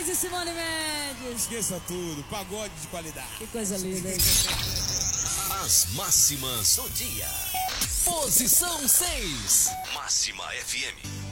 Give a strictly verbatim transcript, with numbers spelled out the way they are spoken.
Moraes e Simone Mendes. Esqueça tudo, pagode de qualidade. Que coisa linda, hein? As máximas do dia. Posição seis. Máxima F M.